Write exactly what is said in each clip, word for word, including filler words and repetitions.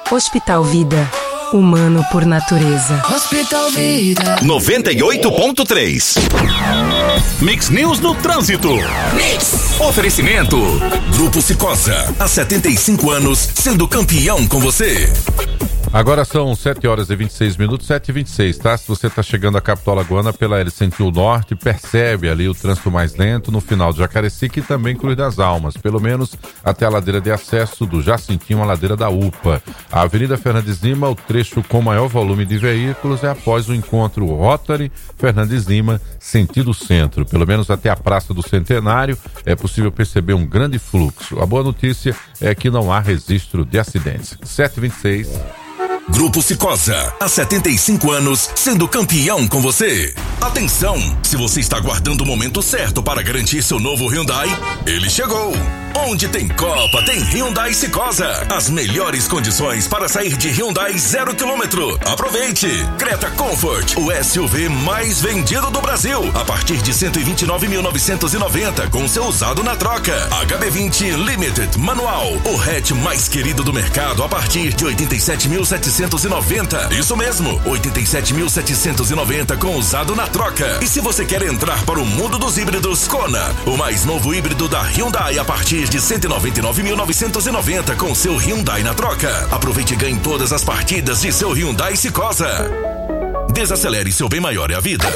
Hospital Vida. Humano por natureza. Hospital Vida. noventa e oito ponto três. Mix News no Trânsito. Mix. Oferecimento. Grupo Cicosa. Há setenta e cinco anos, sendo campeão com você. Agora são sete horas e vinte e seis minutos, sete e vinte e seis, tá? Se você está chegando à capital alagoana pela L cento e um Norte, percebe ali o trânsito mais lento no final de Jacarecica e também Cruz das Almas, pelo menos até a ladeira de acesso do Jacintinho, a ladeira da U P A. A Avenida Fernandes Lima, o trecho com maior volume de veículos é após o encontro Rotary Fernandes Lima, sentido centro. Pelo menos até a Praça do Centenário é possível perceber um grande fluxo. A boa notícia é que não há registro de acidentes. sete e vinte e seis. Grupo Cicosa, há setenta e cinco anos, sendo campeão com você. Atenção, se você está aguardando o momento certo para garantir seu novo Hyundai, ele chegou. Onde tem Copa, tem Hyundai Cicosa. As melhores condições para sair de Hyundai zero quilômetro. Aproveite! Creta Comfort, o S U V mais vendido do Brasil, a partir de cento e vinte e nove mil novecentos e noventa, com seu usado na troca. H B vinte Limited Manual, o hatch mais querido do mercado, a partir de oitenta e sete mil setecentos e noventa. Isso mesmo, oitenta e sete mil setecentos e noventa com usado na troca. E se você quer entrar para o mundo dos híbridos, Kona, o mais novo híbrido da Hyundai, a partir de cento e noventa e nove mil novecentos e noventa com seu Hyundai na troca. Aproveite e ganhe todas as partidas de seu Hyundai Cicosa. Desacelere, seu bem maior é a vida.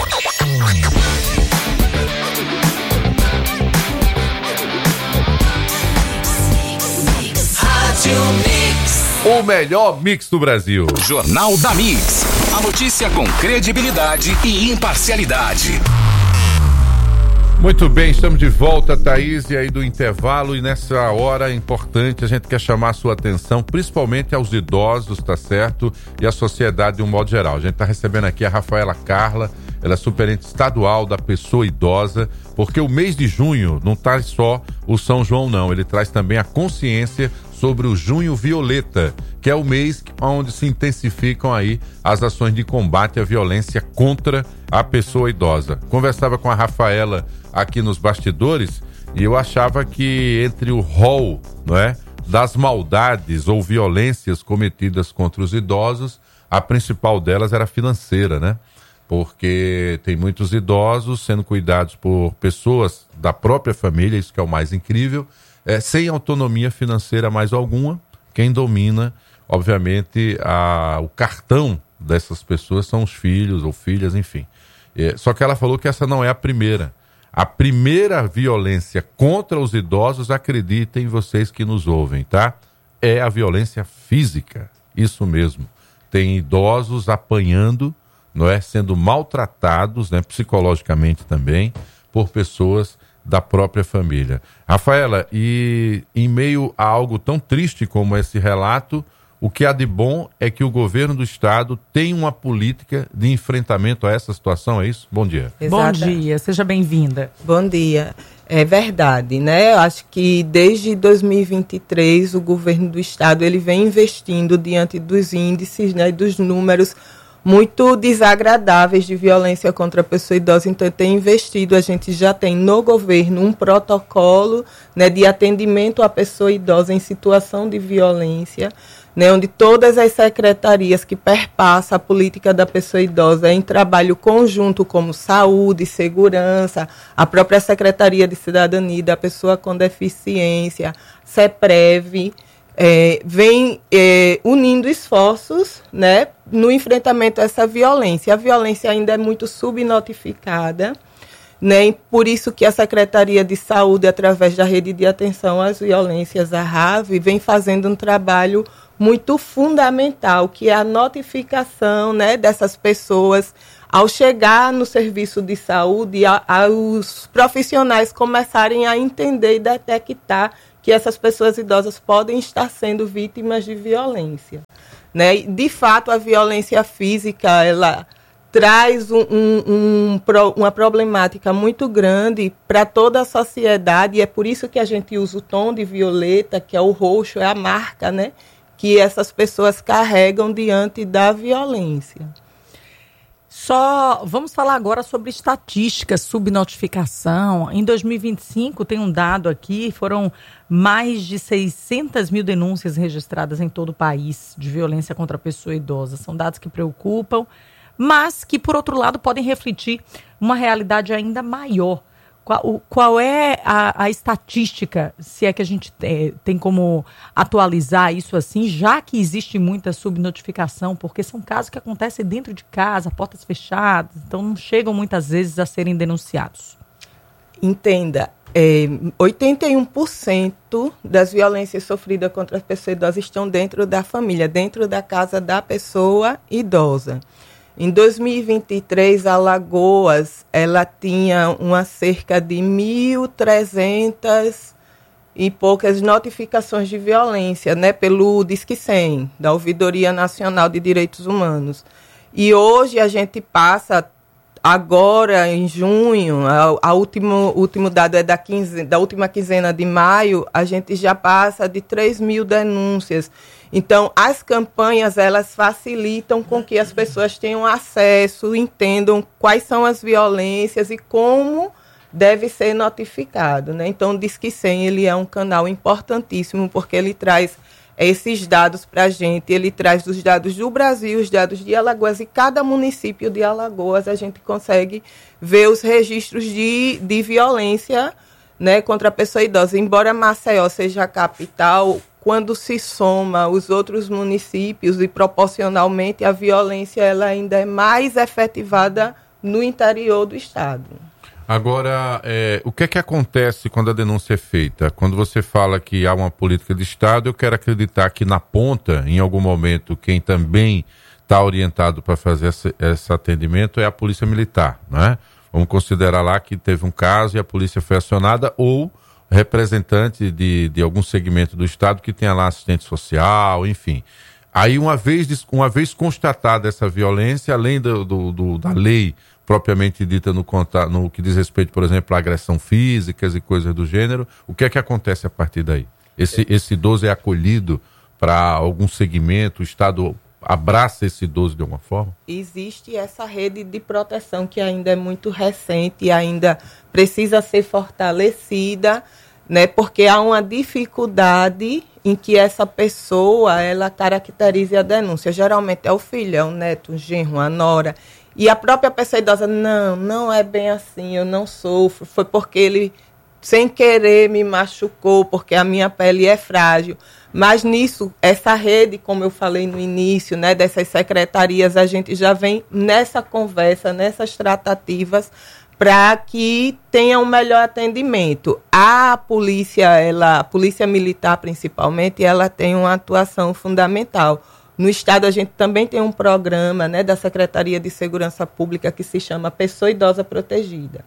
Rádio Mix. O melhor mix do Brasil. Jornal da Mix. A notícia com credibilidade e imparcialidade. Muito bem, estamos de volta, Thaís, e aí do intervalo, e nessa hora é importante, a gente quer chamar a sua atenção, principalmente aos idosos, tá certo? E à sociedade de um modo geral. A gente está recebendo aqui a Rafaela Carla, ela é superintendente estadual da pessoa idosa, porque o mês de junho não traz só o São João, não, ele traz também a consciência sobre o Junho Violeta, que é o mês onde se intensificam aí as ações de combate à violência contra a pessoa idosa. Conversava com a Rafaela aqui nos bastidores e eu achava que entre o rol, não é, das maldades ou violências cometidas contra os idosos, a principal delas era financeira, né? Porque tem muitos idosos sendo cuidados por pessoas da própria família, isso que é o mais incrível, é, sem autonomia financeira mais alguma. Quem domina, obviamente, a, o cartão dessas pessoas são os filhos ou filhas, enfim. É, só que ela falou que essa não é a primeira. A primeira violência contra os idosos, acreditem vocês que nos ouvem, tá? É a violência física, isso mesmo. Tem idosos apanhando, não é? Sendo maltratados, né? Psicologicamente também, por pessoas da própria família. Rafaela, e em meio a algo tão triste como esse relato, o que há de bom é que o governo do estado tem uma política de enfrentamento a essa situação, é isso? Bom dia. Exato. Bom dia, seja bem-vinda. Bom dia. É verdade, né? Eu acho que desde dois mil e vinte e três o governo do estado ele vem investindo diante dos índices, né, dos números muito desagradáveis de violência contra a pessoa idosa, então tem investido, a gente já tem no governo um protocolo, né, de atendimento à pessoa idosa em situação de violência, né, onde todas as secretarias que perpassam a política da pessoa idosa em trabalho conjunto, como saúde, segurança, a própria Secretaria de Cidadania da Pessoa com Deficiência, CEPREV, É, vem é, unindo esforços, né, no enfrentamento a essa violência. A violência ainda é muito subnotificada, né, e por isso que a Secretaria de Saúde, através da Rede de Atenção às Violências, a RAV, vem fazendo um trabalho muito fundamental, que é a notificação, né, dessas pessoas ao chegar no serviço de saúde, a, a, os profissionais começarem a entender e detectar que essas pessoas idosas podem estar sendo vítimas de violência, né? De fato, a violência física, ela traz um, um, um, uma problemática muito grande para toda a sociedade, e é por isso que a gente usa o tom de violeta, que é o roxo, é a marca, né, que essas pessoas carregam diante da violência. Só vamos falar agora sobre estatística, subnotificação. Em dois mil e vinte e cinco, tem um dado aqui, foram mais de seiscentas mil denúncias registradas em todo o país de violência contra a pessoa idosa. São dados que preocupam, mas que, por outro lado, podem refletir uma realidade ainda maior. Qual, qual é a, a estatística, se é que a gente tem, tem como atualizar isso assim, já que existe muita subnotificação, porque são casos que acontecem dentro de casa, portas fechadas, então não chegam muitas vezes a serem denunciados. Entenda, é, oitenta e um por cento das violências sofridas contra as pessoas idosas estão dentro da família, dentro da casa da pessoa idosa. Em dois mil e vinte e três, Alagoas, ela tinha uma cerca de mil e trezentas e poucas notificações de violência, né, pelo Disque cem, da Ouvidoria Nacional de Direitos Humanos. E hoje a gente passa, agora em junho, a, a último, último dado é da, quinze, da última quinzena de maio, a gente já passa de três mil denúncias. Então, as campanhas, elas facilitam com que as pessoas tenham acesso, entendam quais são as violências e como deve ser notificado, né? Então, o Disque cem, ele é um canal importantíssimo, porque ele traz esses dados para a gente, ele traz os dados do Brasil, os dados de Alagoas, e cada município de Alagoas a gente consegue ver os registros de, de violência, né, contra a pessoa idosa. Embora Maceió seja a capital, quando se soma os outros municípios e proporcionalmente a violência ela ainda é mais efetivada no interior do estado. Agora, é, o que é que acontece quando a denúncia é feita? Quando você fala que há uma política de Estado, eu quero acreditar que na ponta, em algum momento, quem também está orientado para fazer esse, esse atendimento é a Polícia Militar, né? Vamos considerar lá que teve um caso e a polícia foi acionada, ou representante de, de algum segmento do Estado que tenha lá assistente social, enfim. Aí, uma vez, uma vez constatada essa violência, além do, do, do, da lei propriamente dita no, no que diz respeito, por exemplo, à agressão físicas e coisas do gênero, o que é que acontece a partir daí? Esse, esse idoso é acolhido para algum segmento, o Estado abraça esse idoso de alguma forma? Existe essa rede de proteção que ainda é muito recente e ainda precisa ser fortalecida, né, porque há uma dificuldade em que essa pessoa ela caracterize a denúncia. Geralmente é o filho, é o neto, o genro, a nora. E a própria pessoa idosa, não, não é bem assim, eu não sofro, foi porque ele, sem querer, me machucou, porque a minha pele é frágil. Mas nisso, essa rede, como eu falei no início, né, dessas secretarias, a gente já vem nessa conversa, nessas tratativas, para que tenha um melhor atendimento. A polícia, ela, a polícia militar principalmente, ela tem uma atuação fundamental. No Estado, a gente também tem um programa, né, da Secretaria de Segurança Pública que se chama Pessoa Idosa Protegida.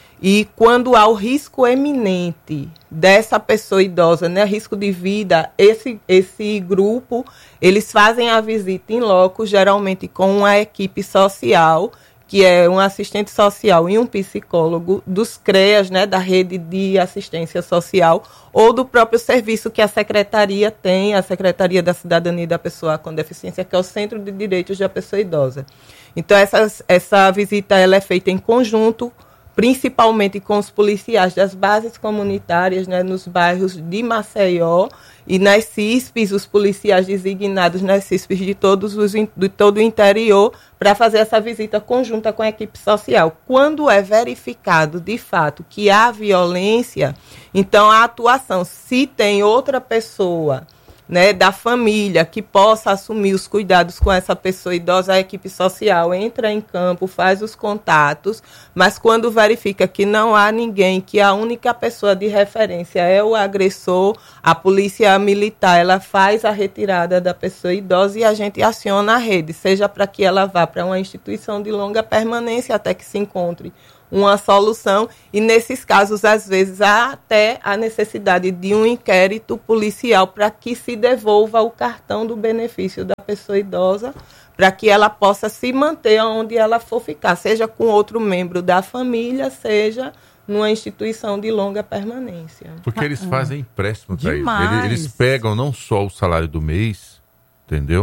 E quando há o risco eminente dessa pessoa idosa, né, risco de vida, esse, esse grupo, eles fazem a visita em loco, geralmente com uma equipe social, que é um assistente social e um psicólogo dos CREAS, né, da rede de assistência social, ou do próprio serviço que a Secretaria tem, a Secretaria da Cidadania e da Pessoa com Deficiência, que é o Centro de Direitos da Pessoa Idosa. Então, essa, essa visita ela é feita em conjunto, principalmente com os policiais das bases comunitárias, né, nos bairros de Maceió, e nas C I S Ps, os policiais designados nas C I S Ps de, todos os, de todo o interior, para fazer essa visita conjunta com a equipe social. Quando é verificado, de fato, que há violência, então a atuação, se tem outra pessoa, né, da família que possa assumir os cuidados com essa pessoa idosa, a equipe social entra em campo, faz os contatos, mas quando verifica que não há ninguém, que a única pessoa de referência é o agressor, a polícia militar ela faz a retirada da pessoa idosa e a gente aciona a rede, seja para que ela vá para uma instituição de longa permanência até que se encontre uma solução, e nesses casos, às vezes, há até a necessidade de um inquérito policial para que se devolva o cartão do benefício da pessoa idosa, para que ela possa se manter onde ela for ficar, seja com outro membro da família, seja numa instituição de longa permanência. Porque eles fazem empréstimo, Thaís. Demais. Eles, eles pegam não só o salário do mês, entendeu?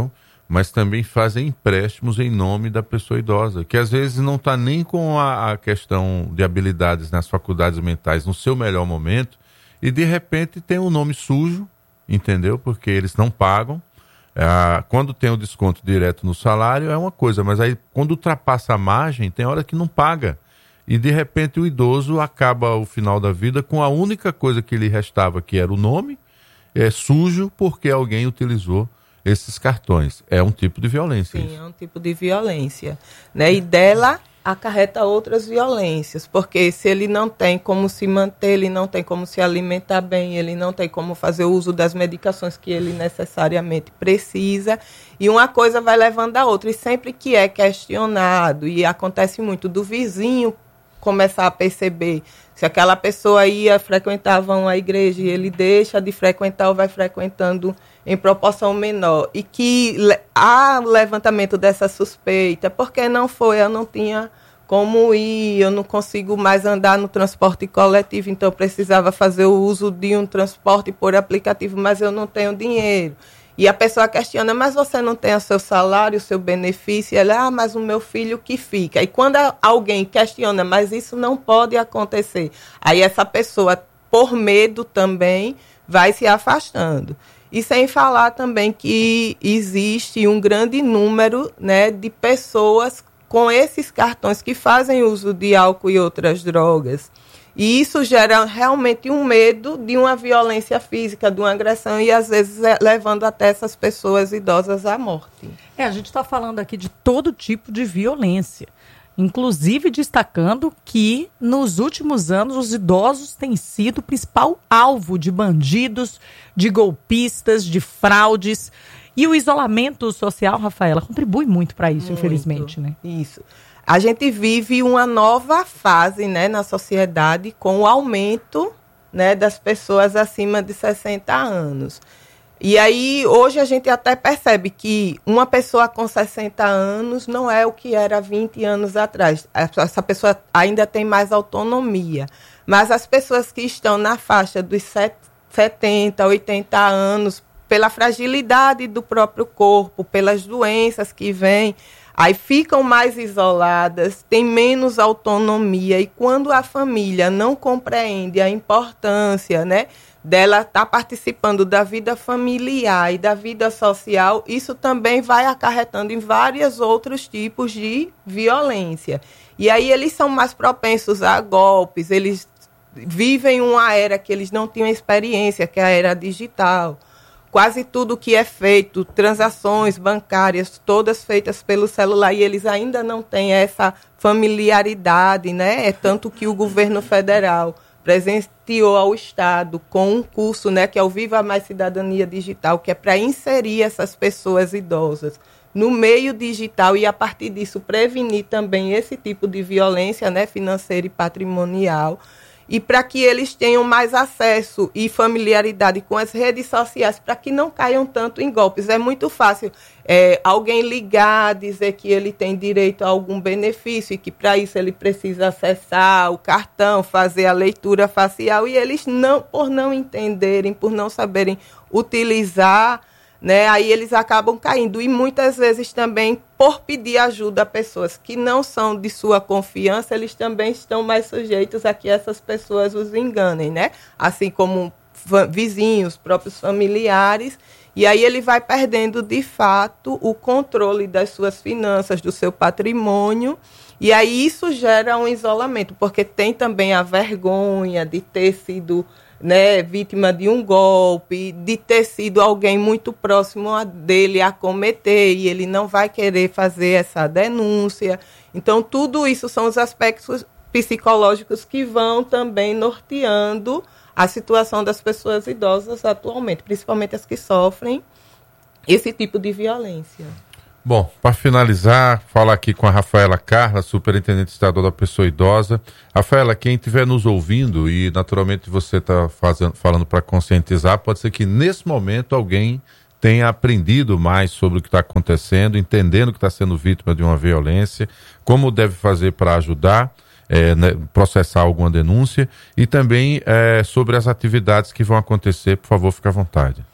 mas também fazem empréstimos em nome da pessoa idosa, que às vezes não está nem com a, a questão de habilidades nas faculdades mentais no seu melhor momento, e de repente tem um nome sujo, entendeu? Porque eles não pagam. Ah, quando tem o desconto direto no salário é uma coisa, mas aí quando ultrapassa a margem, tem hora que não paga. E de repente o idoso acaba o final da vida com a única coisa que lhe restava, que era o nome, é sujo porque alguém utilizou esses cartões. É um tipo de violência. Sim, isso. é um tipo de violência. Né? E dela acarreta outras violências, porque se ele não tem como se manter, ele não tem como se alimentar bem, ele não tem como fazer o uso das medicações que ele necessariamente precisa, e uma coisa vai levando a outra. E sempre que é questionado, e acontece muito do vizinho começar a perceber se aquela pessoa ia, frequentavam a igreja e ele deixa de frequentar ou vai frequentando em proporção menor, e que há levantamento dessa suspeita, porque não foi, eu não tinha como ir, eu não consigo mais andar no transporte coletivo, então eu precisava fazer o uso de um transporte por aplicativo, mas eu não tenho dinheiro. E a pessoa questiona, mas você não tem o seu salário, o seu benefício? E ela, ah, mas o meu filho que fica. E quando alguém questiona, mas isso não pode acontecer, aí essa pessoa, por medo também, vai se afastando. E sem falar também que existe um grande número, né, de pessoas com esses cartões que fazem uso de álcool e outras drogas. E isso gera realmente um medo de uma violência física, de uma agressão, e às vezes é, levando até essas pessoas idosas à morte. É, a gente está falando aqui de todo tipo de violência, inclusive destacando que nos últimos anos os idosos têm sido o principal alvo de bandidos, de golpistas, de fraudes. E o isolamento social, Rafaela, contribui muito para isso, muito, infelizmente, né? Isso. A gente vive uma nova fase, né, na sociedade com o aumento, né, das pessoas acima de sessenta anos. E aí, hoje a gente até percebe que uma pessoa com sessenta anos não é o que era vinte anos atrás. Essa pessoa ainda tem mais autonomia. Mas as pessoas que estão na faixa dos setenta, oitenta anos, pela fragilidade do próprio corpo, pelas doenças que vêm, aí ficam mais isoladas, têm menos autonomia, e quando a família não compreende a importância, né, dela estar participando da vida familiar e da vida social, isso também vai acarretando em vários outros tipos de violência. E aí eles são mais propensos a golpes, eles vivem uma era que eles não tinham experiência, que é a era digital. Quase tudo que é feito, transações bancárias, todas feitas pelo celular, e eles ainda não têm essa familiaridade, né? É tanto que o governo federal presenteou ao Estado com um curso, né, que é o Viva Mais Cidadania Digital, que é para inserir essas pessoas idosas no meio digital e, a partir disso, prevenir também esse tipo de violência, né, financeira e patrimonial, e para que eles tenham mais acesso e familiaridade com as redes sociais, para que não caiam tanto em golpes. É muito fácil é, alguém ligar, dizer que ele tem direito a algum benefício e que para isso ele precisa acessar o cartão, fazer a leitura facial, e eles, não, por não entenderem, por não saberem utilizar, né, aí eles acabam caindo. E muitas vezes também, por pedir ajuda a pessoas que não são de sua confiança, eles também estão mais sujeitos a que essas pessoas os enganem, né? Assim como vizinhos, próprios familiares. E aí ele vai perdendo, de fato, o controle das suas finanças, do seu patrimônio. E aí isso gera um isolamento, porque tem também a vergonha de ter sido, né, vítima de um golpe, de ter sido alguém muito próximo a dele a cometer, e ele não vai querer fazer essa denúncia. Então, tudo isso são os aspectos psicológicos que vão também norteando a situação das pessoas idosas atualmente, principalmente as que sofrem esse tipo de violência. Bom, para finalizar, falar aqui com a Rafaela Carla, superintendente estadual da pessoa idosa. Rafaela, quem estiver nos ouvindo, e naturalmente você está falando para conscientizar, pode ser que nesse momento alguém tenha aprendido mais sobre o que está acontecendo, entendendo que está sendo vítima de uma violência, como deve fazer para ajudar, é, né, processar alguma denúncia, e também é, sobre as atividades que vão acontecer. Por favor, fique à vontade.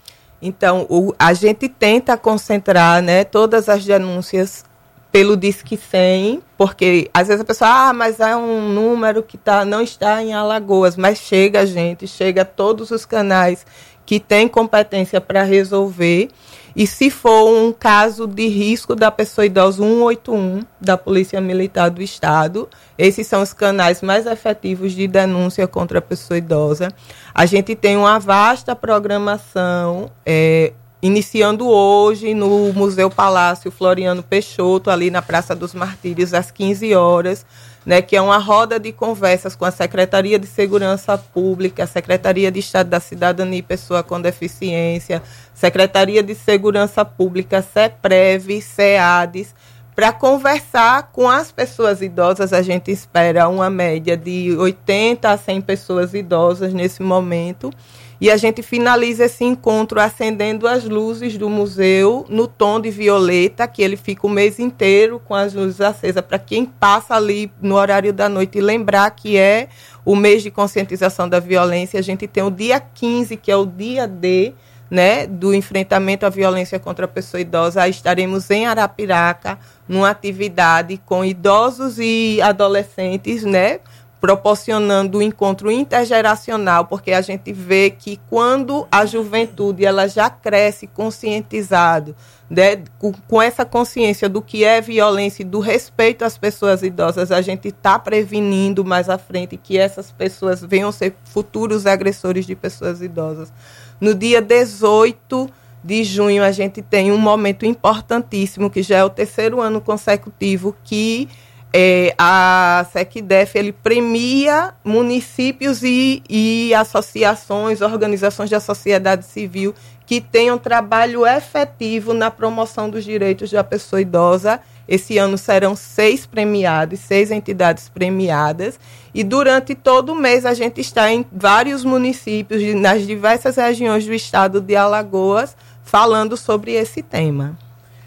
Então, o, a gente tenta concentrar, né, todas as denúncias pelo Disque cem, porque às vezes a pessoa, ah, mas é um número que tá, não está em Alagoas, mas chega a gente, chega a todos os canais que têm competência para resolver. E se for um caso de risco da pessoa idosa, um oito um, da Polícia Militar do Estado, esses são os canais mais efetivos de denúncia contra a pessoa idosa. A gente tem uma vasta programação, é, iniciando hoje no Museu Palácio Floriano Peixoto, ali na Praça dos Martírios, às quinze horas, né, que é uma roda de conversas com a Secretaria de Segurança Pública, a Secretaria de Estado da Cidadania e Pessoa com Deficiência, Secretaria de Segurança Pública, CEPREV, SEADES, para conversar com as pessoas idosas. A gente espera uma média de oitenta a cem pessoas idosas nesse momento. E a gente finaliza esse encontro acendendo as luzes do museu no tom de violeta, que ele fica o mês inteiro com as luzes acesas, para quem passa ali no horário da noite e lembrar que é o mês de conscientização da violência. A gente tem o dia quinze, que é o dia D, né, do enfrentamento à violência contra a pessoa idosa. Aí estaremos em Arapiraca, numa atividade com idosos e adolescentes, né, proporcionando um encontro intergeracional, porque a gente vê que quando a juventude ela já cresce conscientizado, né, com, com essa consciência do que é violência e do respeito às pessoas idosas, a gente está prevenindo mais à frente que essas pessoas venham ser futuros agressores de pessoas idosas. No dia dezoito de junho, a gente tem um momento importantíssimo, que já é o terceiro ano consecutivo, que É, a SECDEF ele premia municípios e, e associações, organizações da sociedade civil que tenham trabalho efetivo na promoção dos direitos da pessoa idosa. Esse ano serão seis premiados, seis entidades premiadas. E durante todo o mês a gente está em vários municípios, nas diversas regiões do estado de Alagoas, falando sobre esse tema.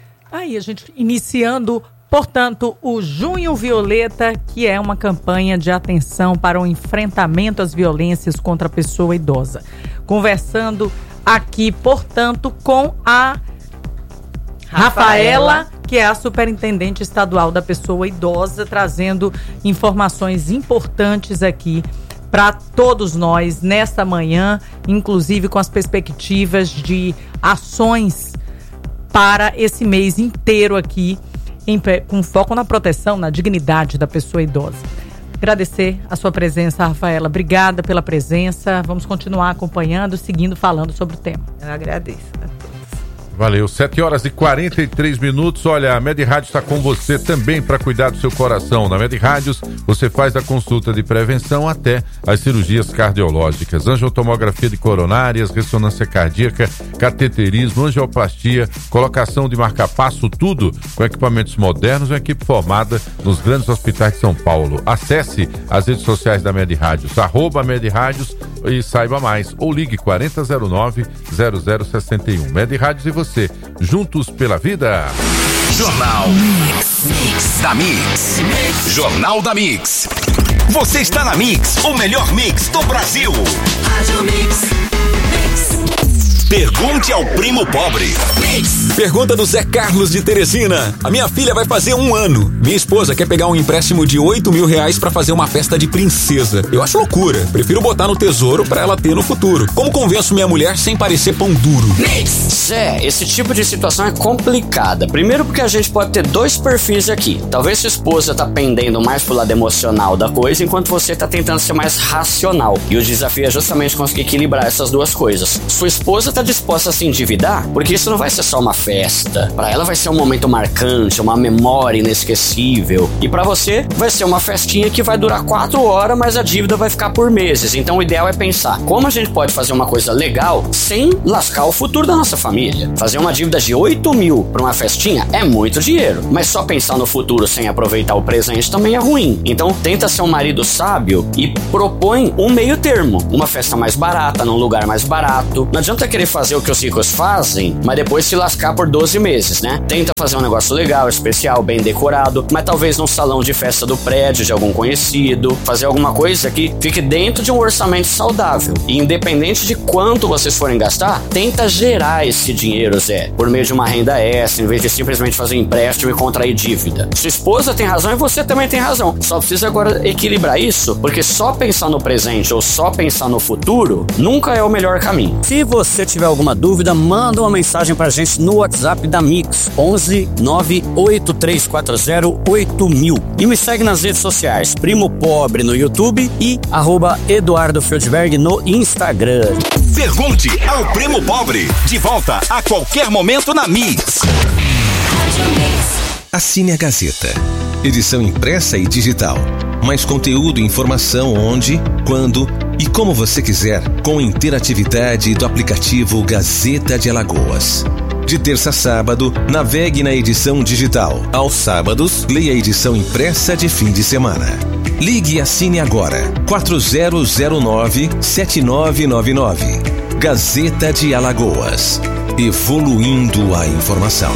Aí a gente iniciando, portanto, o Junho Violeta, que é uma campanha de atenção para o enfrentamento às violências contra a pessoa idosa. Conversando aqui, portanto, com a Rafaela, Rafaela, que é a superintendente estadual da pessoa idosa, trazendo informações importantes aqui para todos nós nesta manhã, inclusive com as perspectivas de ações para esse mês inteiro aqui, Em, com foco na proteção, na dignidade da pessoa idosa. Agradecer a sua presença, Rafaela. Obrigada pela presença. Vamos continuar acompanhando, seguindo, falando sobre o tema. Eu agradeço a todos. Valeu, sete horas e quarenta e três minutos. Olha, a Med Rádios está com você também para cuidar do seu coração. Na Med Rádios, você faz a consulta de prevenção até as cirurgias cardiológicas, angiotomografia de coronárias, ressonância cardíaca, cateterismo, angioplastia, colocação de marca-passo, tudo com equipamentos modernos e uma equipe formada nos grandes hospitais de São Paulo. Acesse as redes sociais da Med Rádios, arroba Med Rádios, e saiba mais. Ou ligue quarenta zero nove zero zero seis um. Med Rádios e você. Você, juntos pela vida. Jornal Mix, Mix da Mix. Mix. Jornal da Mix. Você está na Mix, o melhor mix do Brasil. Rádio Mix. Mix. Pergunte ao primo pobre. Mix. Pergunta do Zé Carlos de Teresina. A minha filha vai fazer um ano. Minha esposa quer pegar um empréstimo de oito mil reais pra fazer uma festa de princesa. Eu acho loucura. Prefiro botar no tesouro pra ela ter no futuro. Como convenço minha mulher sem parecer pão duro? Mix. Zé, esse tipo de situação é complicada. Primeiro porque a gente pode ter dois perfis aqui. Talvez sua esposa tá pendendo mais pro lado emocional da coisa, enquanto você tá tentando ser mais racional. E o desafio é justamente conseguir equilibrar essas duas coisas. Sua esposa tá disposta a se endividar, porque isso não vai ser só uma festa. Pra ela vai ser um momento marcante, uma memória inesquecível. E pra você vai ser uma festinha que vai durar quatro horas, mas a dívida vai ficar por meses. Então o ideal é pensar como a gente pode fazer uma coisa legal sem lascar o futuro da nossa família. Fazer uma dívida de oito mil pra uma festinha é muito dinheiro, mas só pensar no futuro sem aproveitar o presente também é ruim. Então tenta ser um marido sábio e propõe um meio termo. Uma festa mais barata, num lugar mais barato. Não adianta querer fazer o que os ricos fazem, mas depois se lascar por doze meses, né? Tenta fazer um negócio legal, especial, bem decorado, mas talvez num salão de festa do prédio de algum conhecido, fazer alguma coisa que fique dentro de um orçamento saudável. E independente de quanto vocês forem gastar, tenta gerar esse dinheiro, Zé, por meio de uma renda extra, em vez de simplesmente fazer um empréstimo e contrair dívida. Sua esposa tem razão e você também tem razão. Só precisa agora equilibrar isso, porque só pensar no presente ou só pensar no futuro nunca é o melhor caminho. Se você tiver alguma dúvida, manda uma mensagem pra gente no WhatsApp da Mix, onze nove oito três quatro zero oito mil. E me segue nas redes sociais, Primo Pobre no YouTube e arroba Eduardo Feldberg no Instagram. Pergunte ao Primo Pobre. De volta a qualquer momento na Mix. Assine a Gazeta. Edição impressa e digital. Mais conteúdo e informação onde, quando e como você quiser, com interatividade do aplicativo Gazeta de Alagoas. De terça a sábado, navegue na edição digital. Aos sábados, leia a edição impressa de fim de semana. Ligue e assine agora. quatro zero zero nove sete nove nove nove. Gazeta de Alagoas. Evoluindo a informação.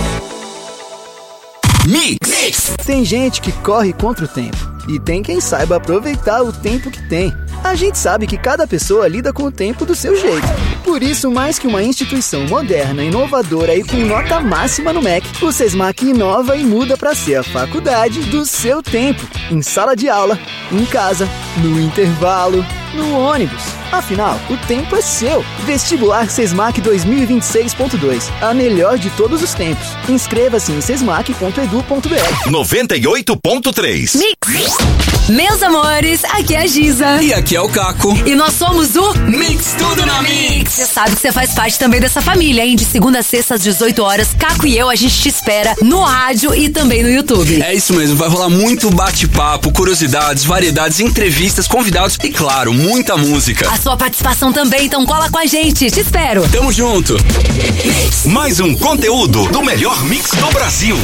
Mix. Tem gente que corre contra o tempo e tem quem saiba aproveitar o tempo que tem. A gente sabe que cada pessoa lida com o tempo do seu jeito. Por isso, mais que uma instituição moderna, inovadora e com nota máxima no M E C, o SESMAC inova e muda para ser a faculdade do seu tempo. Em sala de aula, em casa, no intervalo, no ônibus. Afinal, o tempo é seu. Vestibular SESMAC dois mil e vinte e seis ponto dois. A melhor de todos os tempos. Inscreva-se em sesmac ponto edu ponto br. noventa e oito ponto três. Mix. Meus amores, aqui é a Giza. E aqui é o Caco. E nós somos o Mix Tudo na Mix. Você sabe que você faz parte também dessa família, hein? De segunda a sexta às dezoito horas, Caco e eu, a gente te espera no rádio e também no YouTube. É isso mesmo, vai rolar muito bate-papo, curiosidades, variedades, entrevistas, convidados e, claro, muita música. A sua participação também, então cola com a gente. Te espero. Tamo junto. Mais um conteúdo do melhor mix do Brasil.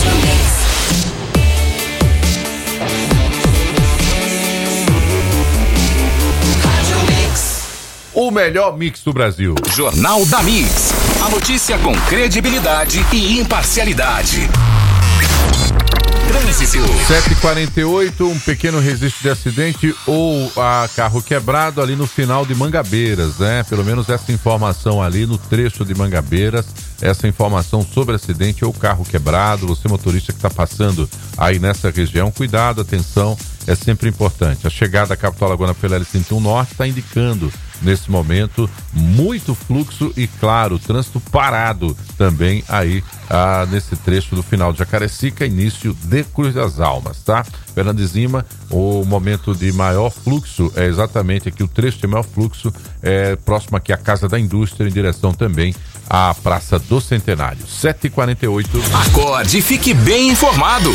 O melhor mix do Brasil. Jornal da Mix. A notícia com credibilidade e imparcialidade. Trânsito. sete e quarenta e oito, um pequeno registro de acidente ou a carro quebrado ali no final de Mangabeiras, né? Pelo menos essa informação ali no trecho de Mangabeiras, essa informação sobre acidente ou carro quebrado. Você motorista que está passando aí nessa região, cuidado, atenção, é sempre importante. A chegada à capital alagoana pela L cento e um Norte está indicando nesse momento muito fluxo e, claro, trânsito parado também aí ah, nesse trecho do final de Jacarecica, início de Cruz das Almas, tá? Fernando de Zima, o momento de maior fluxo é exatamente aqui, o trecho de maior fluxo é próximo aqui à Casa da Indústria, em direção também à Praça do Centenário. sete e quarenta e oito. Acorde e fique bem informado.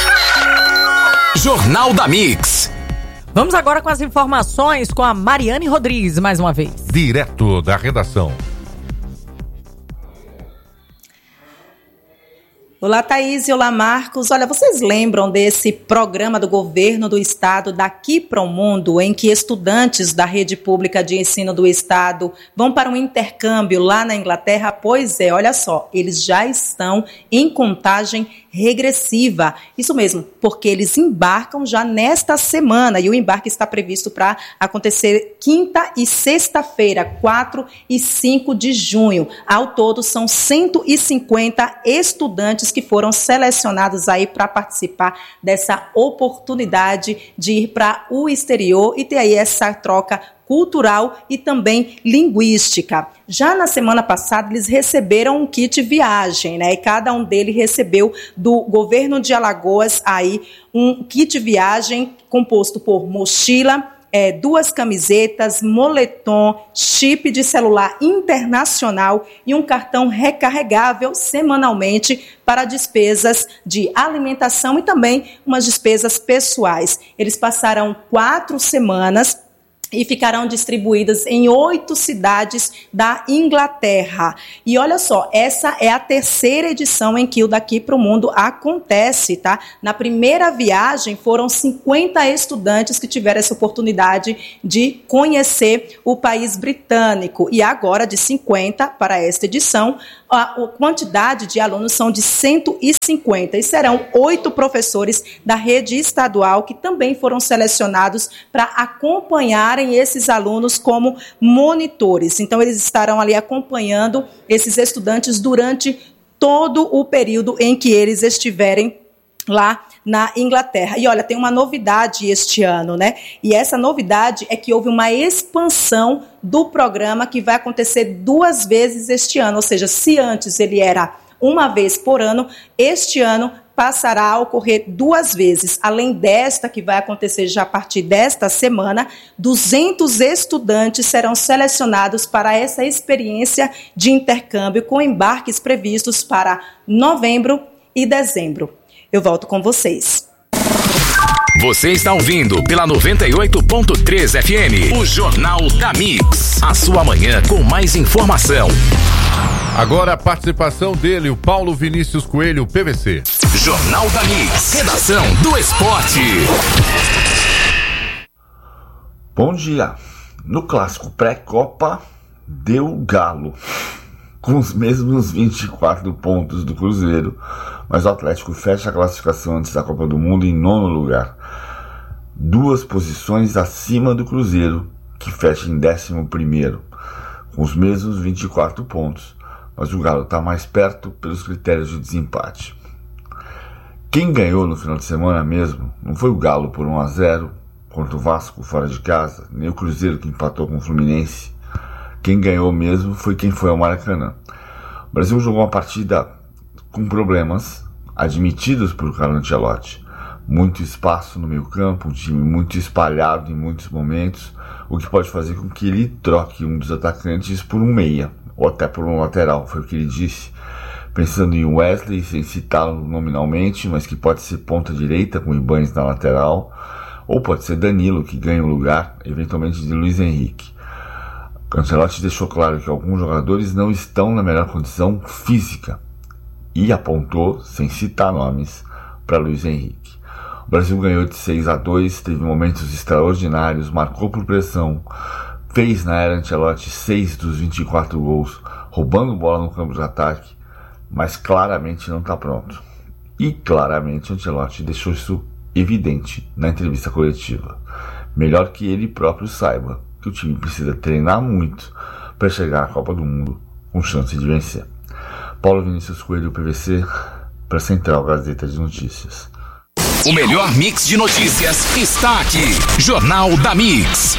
Jornal da Mix. Vamos agora com as informações com a Mariane Rodrigues, mais uma vez. Direto da redação. Olá, Thaís, e olá, Marcos. Olha, vocês lembram desse programa do governo do estado Daqui para o Mundo, em que estudantes da rede pública de ensino do estado vão para um intercâmbio lá na Inglaterra? Pois é, olha só, eles já estão em contagem regressiva. Isso mesmo, porque eles embarcam já nesta semana e o embarque está previsto para acontecer quinta e sexta-feira, quatro e cinco de junho. Ao todo, são cento e cinquenta estudantes que foram selecionados aí para participar dessa oportunidade de ir para o exterior e ter aí essa troca cultural e também linguística. Já na semana passada, eles receberam um kit viagem, né? E cada um deles recebeu do governo de Alagoas aí um kit viagem composto por mochila, É, duas camisetas, moletom, chip de celular internacional e um cartão recarregável semanalmente para despesas de alimentação e também umas despesas pessoais. Eles passaram quatro semanas e ficarão distribuídas em oito cidades da Inglaterra. E olha só, essa é a terceira edição em que o Daqui para o Mundo acontece, tá? Na primeira viagem foram cinquenta estudantes que tiveram essa oportunidade de conhecer o país britânico. E agora, de cinquenta para esta edição, a quantidade de alunos são de cento e cinquenta e serão oito professores da rede estadual que também foram selecionados para acompanharem esses alunos como monitores. Então, eles estarão ali acompanhando esses estudantes durante todo o período em que eles estiverem lá na Inglaterra. E olha, tem uma novidade este ano, né? E essa novidade é que houve uma expansão do programa que vai acontecer duas vezes este ano. Ou seja, se antes ele era uma vez por ano, este ano passará a ocorrer duas vezes. Além desta, que vai acontecer já a partir desta semana, duzentos estudantes serão selecionados para essa experiência de intercâmbio com embarques previstos para novembro e dezembro. Eu volto com vocês. Você está ouvindo pela noventa e oito ponto três F M, o Jornal da Mix. A sua manhã com mais informação. Agora a participação dele, o Paulo Vinícius Coelho, P V C. Jornal da Mix, redação do esporte. Bom dia. No clássico pré-copa, deu galo. Com os mesmos vinte e quatro pontos do Cruzeiro, mas o Atlético fecha a classificação antes da Copa do Mundo em nono lugar. Duas posições acima do Cruzeiro, que fecha em décimo primeiro, com os mesmos vinte e quatro pontos, mas o Galo está mais perto pelos critérios de desempate. Quem ganhou no final de semana mesmo não foi o Galo por um a zero contra o Vasco fora de casa, nem o Cruzeiro que empatou com o Fluminense. Quem ganhou mesmo foi quem foi ao Maracanã. O Brasil jogou uma partida com problemas admitidos por Carlo Ancelotti. Muito espaço no meio campo, um time muito espalhado em muitos momentos, o que pode fazer com que ele troque um dos atacantes por um meia, ou até por um lateral, foi o que ele disse. Pensando em Wesley, sem citá-lo nominalmente, mas que pode ser ponta direita com Ibanes na lateral, ou pode ser Danilo, que ganha o lugar, eventualmente, de Luiz Henrique. Ancelotti deixou claro que alguns jogadores não estão na melhor condição física e apontou, sem citar nomes, para Luiz Henrique. O Brasil ganhou de seis a dois, teve momentos extraordinários, marcou por pressão, fez na era Ancelotti seis dos vinte e quatro gols, roubando bola no campo de ataque, mas claramente não está pronto. E claramente Ancelotti deixou isso evidente na entrevista coletiva. Melhor que ele próprio saiba que o time precisa treinar muito para chegar à Copa do Mundo com chance de vencer. Paulo Vinícius Coelho, P V C, para Central Gazeta de Notícias. O melhor mix de notícias está aqui. Jornal da Mix.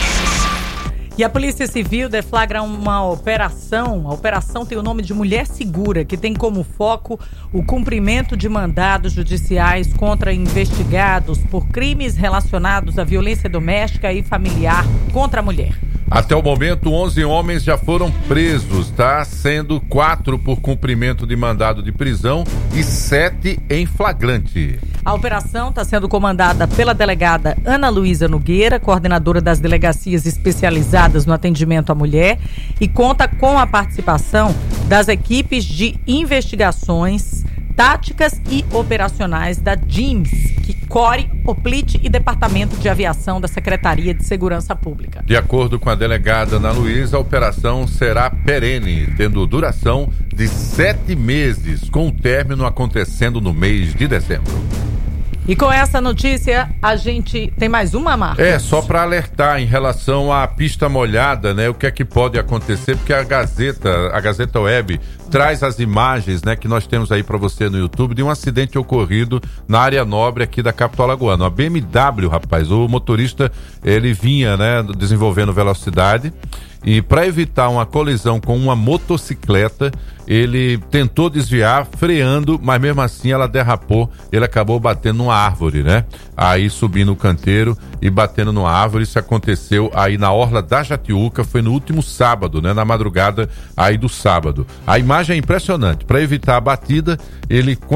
E a Polícia Civil deflagra uma operação, a operação tem o nome de Mulher Segura, que tem como foco o cumprimento de mandados judiciais contra investigados por crimes relacionados à violência doméstica e familiar contra a mulher. Até o momento, onze homens já foram presos, tá? Sendo quatro por cumprimento de mandado de prisão e sete em flagrante. A operação está sendo comandada pela delegada Ana Luísa Nogueira, coordenadora das delegacias especializadas no atendimento à mulher, e conta com a participação das equipes de investigações táticas e operacionais da D I M S, que CORE, OPLIT e Departamento de Aviação da Secretaria de Segurança Pública. De acordo com a delegada Ana Luísa, a operação será perene, tendo duração de sete meses, com o término acontecendo no mês de dezembro. E com essa notícia, a gente tem mais uma, Marcos? É, só para alertar em relação à pista molhada, né? O que é que pode acontecer, porque a Gazeta, a Gazeta Web traz as imagens, né, que nós temos aí para você no YouTube de um acidente ocorrido na área nobre aqui da capital alagoana. A B M W, rapaz, o motorista, ele vinha, né, desenvolvendo velocidade e para evitar uma colisão com uma motocicleta, ele tentou desviar, freando, mas mesmo assim ela derrapou, ele acabou batendo numa árvore, né? Aí subindo o canteiro e batendo numa árvore. Isso aconteceu aí na orla da Jatiuca, foi no último sábado, né? Na madrugada aí do sábado. A imagem é impressionante. Para evitar a batida, ele, quando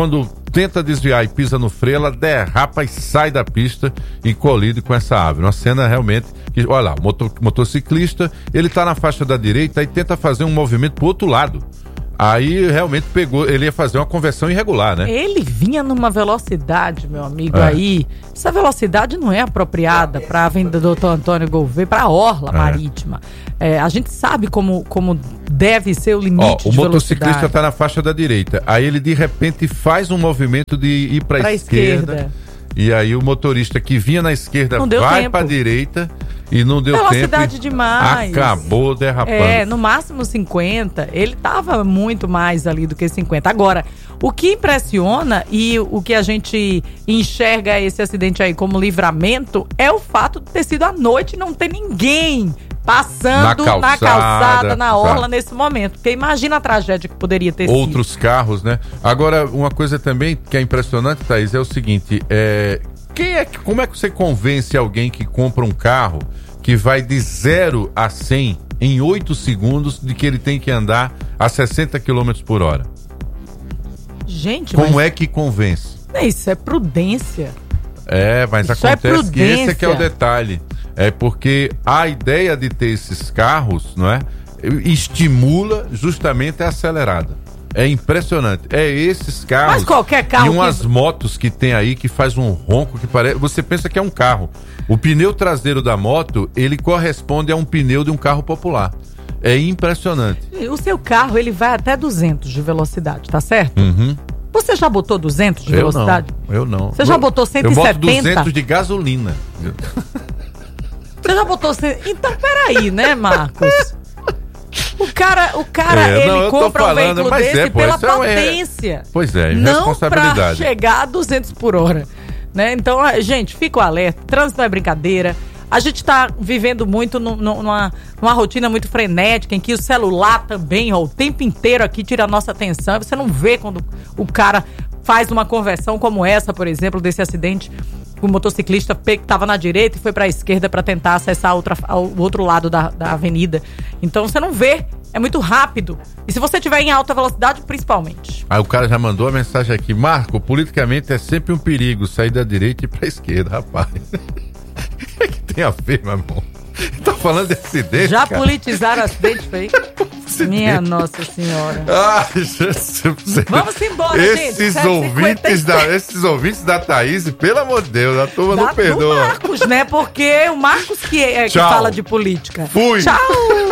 tenta desviar e pisa no freio, ela derrapa e sai da pista e colide com essa árvore. Uma cena realmente que, olha lá, o motor, motociclista, ele tá na faixa da direita e tenta fazer um movimento pro outro lado. Aí realmente pegou, ele ia fazer uma conversão irregular, né? Ele vinha numa velocidade, meu amigo, É. aí. Essa velocidade não é apropriada para a Avenida Doutor Antônio Gouveia, para a Orla É. Marítima. É, a gente sabe como, como deve ser o limite Ó, o de motociclista velocidade. tá na faixa da direita. Aí ele de repente faz um movimento de ir pra, Pra esquerda, esquerda. E aí o motorista que vinha na esquerda Não deu vai tempo. pra direita e não deu Velocidade tempo. e demais. Acabou derrapando. É, no máximo cinquenta. Ele tava muito mais ali do que cinquenta. Agora, o que impressiona e o que a gente enxerga esse acidente aí como livramento é o fato de ter sido à noite e não ter ninguém passando Na na calçada, calçada, na orla tá. nesse momento. Porque imagina a tragédia que poderia ter Outros carros, né? Agora, uma coisa também que é impressionante, Thaís, é o seguinte, é... Quem é que, como é que você convence alguém que compra um carro que vai de zero a cem em oito segundos de que ele tem que andar a sessenta quilômetros por hora? sido. Gente, Como mas é que convence? isso é prudência. É, mas Isso é acontece que esse é que é o prudência. detalhe. É porque a ideia de ter esses carros, não é? Estimula justamente a acelerada. É impressionante. É esses carros. Mas qualquer carro E umas que- motos que tem aí que faz um ronco que parece. Você pensa que é um carro. O pneu traseiro da moto, ele corresponde a um pneu de um carro popular. É impressionante. O seu carro, ele vai até duzentos de velocidade, tá certo? Uhum. Você já botou duzentos de Eu velocidade? não. Eu não. Você já botou cento e setenta? Eu boto duzentos de gasolina. Você já botou cem... Então, peraí, né, Marcos? O cara, o cara É, não, ele eu tô compra um falando, veículo mas desse é, pô, pela isso é um- é- potência. Pois é, Não pra responsabilidade. chegar a duzentos por hora. Né? Então, a- gente, fica o alerta. Trânsito não é brincadeira. A gente tá vivendo muito no- no- numa, numa rotina muito frenética, em que o celular também, ó, o tempo inteiro aqui tira a nossa atenção. Você não vê quando o cara faz uma conversão como essa, por exemplo, desse acidente. O motociclista pe- tava na direita e foi para a esquerda para tentar acessar a outra, a- o outro lado da, da avenida. Então você não vê, é muito rápido. E se você tiver em alta velocidade, principalmente. Aí o cara já mandou a mensagem aqui: Marco, politicamente é sempre um perigo sair da direita e ir pra esquerda, rapaz. O que é que tem a ver, meu irmão? Tá falando de acidente, Já cara? politizaram acidente, foi? Minha Nossa Senhora. Ah, Jesus. Vamos embora, esses gente. sete e ouvintes cinquenta e da, esses ouvintes da Thaís, pelo amor de Deus, a turma Da- não perdoa. Do Marcos, né? Porque o Marcos que, é, que Tchau. fala de política. Fui. Tchau.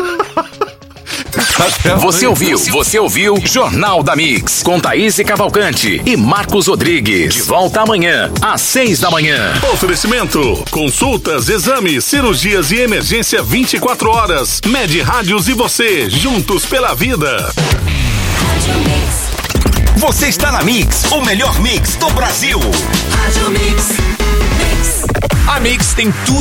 Você ouviu, você ouviu Jornal da Mix, com Thaís Cavalcante e Marcos Rodrigues. De volta amanhã, às seis da manhã. Oferecimento: consultas, exames, cirurgias e emergência vinte e quatro horas. Med Rádios e você, juntos pela vida. Você está na Mix, o melhor mix do Brasil. Rádio Mix. Mix. A Mix tem tudo.